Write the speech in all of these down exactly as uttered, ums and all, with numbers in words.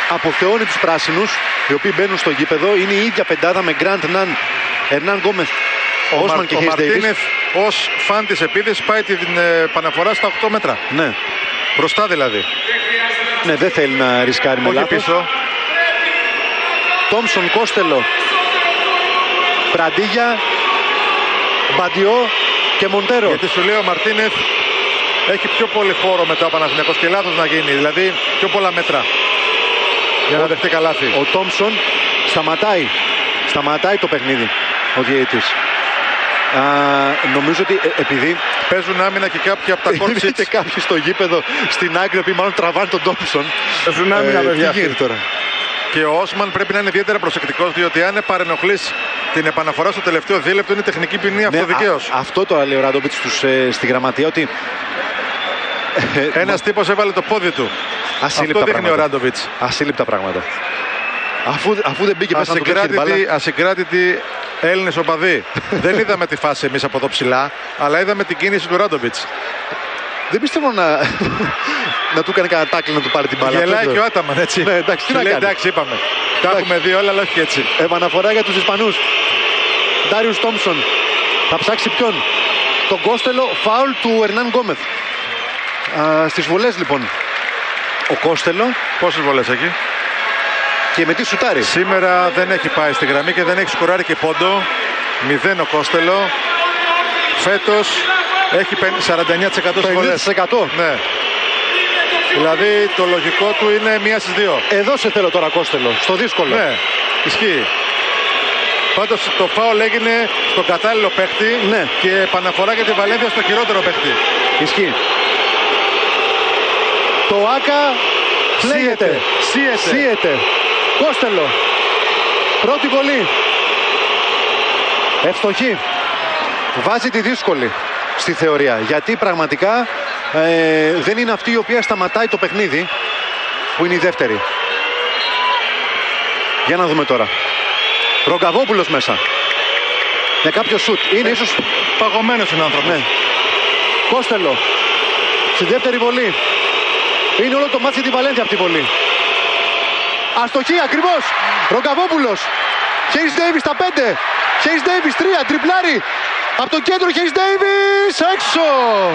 αποθεώνει τους πράσινους, οι οποίοι μπαίνουν στο γήπεδο. Είναι η ίδια πεντάδα με Γκραντ, Ναν, Ερνάν Γκόμεθ, Όσμαν και Χέις Ντέιβις. Ο Μαρτίνεθ ως φαν της επίθεσης πάει την ε, επαναφορά στα οκτώ μέτρα. Ναι. Μπροστά δηλαδή. Ναι, δεν θέλει να ρισκάρει με λάθος. Πίσω. Τόμσον, Κόστελο, Πραντίγια, Μπαντιό και Μοντέρο. Γιατί σου λέει ο Μαρτίνεθ έχει πιο πολύ χώρο μετά ο Παναθηναϊκός και λάθος να γίνει. Δηλαδή πιο πολλά μέτρα για να δεχτεί καλάθι. Ο Τόμσον σταματάει. Σταματάει το παιχνίδι ο διαιτητής. Α, νομίζω ότι ε, επειδή παίζουν άμυνα και κάποιοι από τα κόρτσιτς. και κάποιοι στο γήπεδο στην άκρη που μάλλον τραβάνε τον Τόμσον. Παίζουν άμυνα, παιδιά. Τι γίνεται τώρα. Και ο Όσμαν πρέπει να είναι ιδιαίτερα προσεκτικός, διότι αν παρενοχλείς την επαναφορά στο τελευταίο δίλεπτο είναι τεχνική ποινή, ναι, αυτοδικαίως. Α, αυτό τώρα λέει ο Ράντοβιτς τους, ε, στη γραμματεία, ότι ένας τύπος έβαλε το πόδι του. Ασύλληπτα αυτό δείχνει πράγματα. ο Ράντοβιτς. Ασύλληπτα πράγματα. Αφού, αφού δεν μπήκε μέσα να του κλέψει την μπάλα. Ασυγκράτητοι Έλληνες οπαδοί. Δεν είδαμε τη φάση εμείς από εδώ ψηλά, αλλά είδαμε την κίνηση του Ράντοβιτς. Δεν πιστεύω να, να του έκανε κανένα τάκλι να του πάρει την μπάλα. Γελάει και ο Άταμαν, έτσι. Ναι, εντάξει, τι να λέει, κάνει. εντάξει, είπαμε. Τα έχουμε δει όλα, αλλά όχι έτσι. Επαναφορά για τους Ισπανούς. Ντάριους Τόμσον θα ψάξει ποιον? Τον Κόστελο, φάουλ του Ερνάν Γκόμεθ. Α, στις βολές λοιπόν. Ο Κόστελο. Πόσες βολές έχει? Και με τι σουτάρει. Σήμερα δεν έχει πάει στη γραμμή και δεν έχει σκοράρει και πόντο. Μηδέν ο Κόστελο. Φέτος έχει σαράντα εννέα τοις εκατό στις πενήντα βολές. τοις εκατό. Ναι. Δηλαδή το λογικό του είναι μία στις δύο. Εδώ σε θέλω τώρα Κόστελο, στο δύσκολο. Ναι, ισχύει. Πάντως το φάουλ έγινε στον κατάλληλο παίκτη, ναι, και επαναφορά για τη Βαλένθια στο χειρότερο παίκτη. Ισχύει. Το Άκα πλέγεται. Σύεται. Σύεται. Κόστελο. Πρώτη βολή. Ευστοχή. Βάζει τη δύσκολη στη θεωρία. Γιατί πραγματικά ε, δεν είναι αυτή η οποία σταματάει το παιχνίδι, που είναι η δεύτερη. Για να δούμε τώρα. Ρογκαβόπουλος μέσα. Για κάποιο σουτ. Είναι ε, ίσως παγωμένος είναι ο άνθρωπος. Ναι. Κόστελο. Στη δεύτερη βολή. Είναι όλο το μάτι τη Βαλένθια από τη βολή. Αστοχή ακριβώς. Ρογκαβόπουλος. Χέις Ντέιβις στα πέντε. Χέις Ντέιβις τρία. Τριπλάρι. Από το κέντρο Χέις Ντέιβις. Έξω.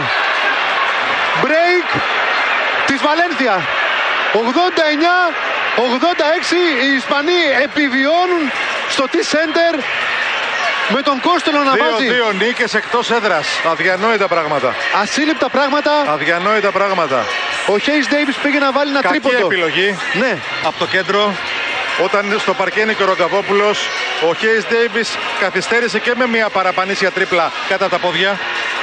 Break της Βαλένθια. ογδόντα εννιά ογδόντα έξι. Οι Ισπανοί επιβιώνουν στο T-Center. Με τον Κόστελο να βάζει. Δύο-δύο νίκες εκτός έδρας. Αδιανόητα πράγματα. Ασύλληπτα πράγματα. Αδιανόητα πράγματα. Ο Χέις Ντέιβις πήγε να βάλει ένα Κακή τρίποντο. επιλογή. Ναι. Από το κέντρο. Όταν στο παρκέ είναι και ο Ρογκαβόπουλος, ο Χέις Ντέιβις καθυστέρησε και με μια παραπανήσια τρίπλα κατά τα πόδια.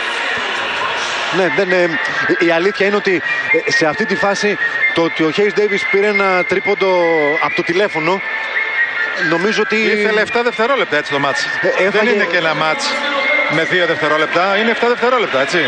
Ναι, δεν, ε, η αλήθεια είναι ότι ε, σε αυτή τη φάση το ότι ο Χέις Ντέιβις πήρε ένα τρίποντο από το τηλέφωνο, νομίζω ότι... Ήθελε επτά δευτερόλεπτα έτσι το μάτς. Ε, έφαγε... Δεν είναι και ένα μάτς με δύο δευτερόλεπτα, είναι επτά δευτερόλεπτα, έτσι.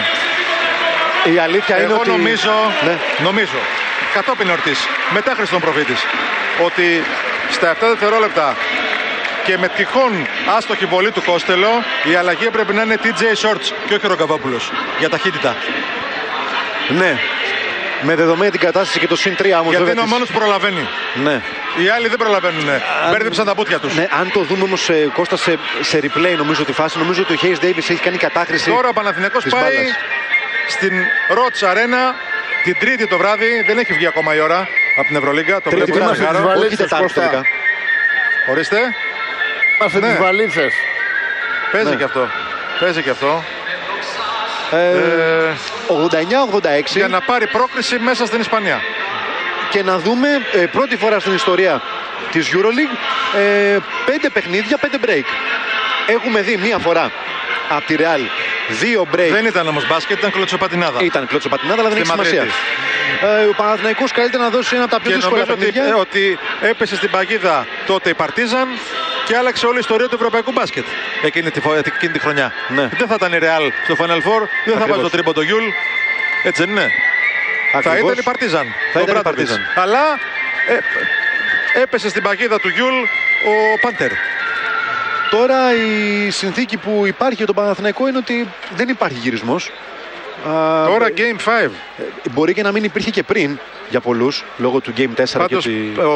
Η αλήθεια Εγώ είναι ότι... νομίζω, ναι. νομίζω, κατόπιν ορτής, μετά Χριστόν Προφήτης, ότι στα επτά δευτερόλεπτα και με τυχόν άστοχη βολή του Κόστελο, η αλλαγή έπρεπε να είναι τι τζέι Shorts και όχι ο Ρογκαβόπουλος, για ταχύτητα. Ναι. Με δεδομένη την κατάσταση και το συν τρία όμως. Γιατί είναι ο μόνος που προλαβαίνει. Ναι. Οι άλλοι δεν προλαβαίνουν. Αν... Μπέρδεψαν τα μπουτια τους. Ναι, αν το δούμε όμως ε, Κώστα σε, σε replay νομίζω τη φάση, νομίζω ότι ο Χέις Ντέιβις έχει κάνει κατάχρηση. Τώρα ο Παναθηναϊκός πάει μπάλας στην Ρότς Αρένα την Τρίτη το βράδυ. Δεν έχει βγει ακόμα η ώρα από την Ευρωλίγκα. Το Τρίτη βλέπω βράδυ. Όχι Τετάρτη τελικά. Ορίστε. Είμαστε τις βαλίτσες. Παίζει ναι. και αυτό. Παίζει και αυτό. Ε, ε, ογδόντα εννιά ογδόντα έξι. Για να πάρει πρόκριση μέσα στην Ισπανία. Και να δούμε ε, πρώτη φορά στην ιστορία της EuroLeague ε, πέντε παιχνίδια, πέντε break. Έχουμε δει μία φορά από τη Real δύο break. Δεν ήταν όμως μπάσκετ, ήταν κλωτσοπατινάδα. Ήταν κλωτσοπατινάδα, αλλά δεν έχει σημασία. Ε, ο Παναθηναϊκός καλύτερα να δώσει ένα από τα πιο δύσκολα παιχνίδια. Και ότι έπεσε στην παγίδα τότε η Παρτίζαν και άλλαξε όλη η ιστορία του ευρωπαϊκού μπάσκετ εκείνη τη, εκείνη τη χρονιά. Ναι. Δεν θα ήταν η Real στο Final Four, δεν θα βάζει το τρίποντο Γιούλ. Έτσι δεν είναι. Ακριβώς. Θα ήταν η Παρτίζαν. Θα ήταν η Παρτίζαν. Αλλά ε, έπεσε στην παγίδα του Γιούλ ο Πάντερ. Τώρα η συνθήκη που υπάρχει για τον Παναθηναϊκό είναι ότι δεν υπάρχει γυρισμός. Τώρα Game πέντε. Μπορεί και να μην υπήρχε και πριν για πολλούς λόγω του Game τέσσερα. Πάντως, και ότι... ο